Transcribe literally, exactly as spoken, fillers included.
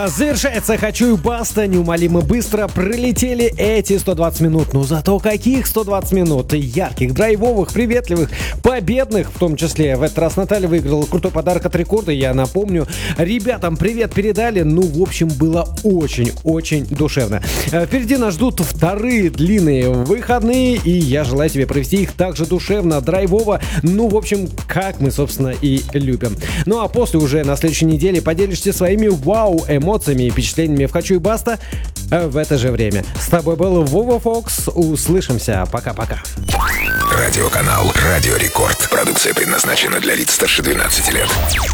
Завершается «Хочу» и «Баста». Неумолимо быстро пролетели эти сто двадцать минут. Ну зато каких сто двадцать минут? Ярких, драйвовых, приветливых, победных. В том числе в этот раз Наталья выиграла крутой подарок от Рекорда. Я напомню, ребятам привет передали. Ну, в общем, было очень-очень душевно. Впереди нас ждут вторые длинные выходные. И я желаю тебе провести их также душевно, драйвово. Ну, в общем, как мы, собственно, и любим. Ну, а после уже на следующей неделе поделишься своими вау-эмоциями. эмоциями и впечатлениями в «Хочу» и «Баста» в это же время. С тобой был Вова Фокс. Услышимся. Пока-пока. Радиоканал «Радио Рекорд». Продукция предназначена для лиц старше двенадцати лет.